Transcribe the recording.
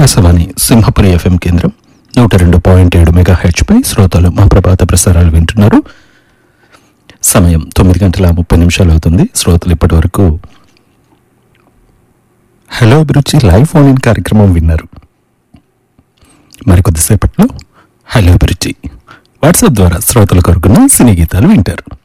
Akashvani Simhapuri FM కేంద్రం 102.7 megahertz పై శ్రోతలు మా ప్రభాత ప్రసారాలు వింటున్నారు. సమయం 9:30 అవుతుంది. శ్రోతలు ఇప్పటి వరకు హలో అభిరుచి లైవ్ ఫోన్ ఇన్ కార్యక్రమం విన్నారు. మరికొద్దిసేపట్లో హలో అభిరుచి వాట్సాప్ ద్వారా శ్రోతలు కోరుకున్న సినీ గీతాలు వింటారు.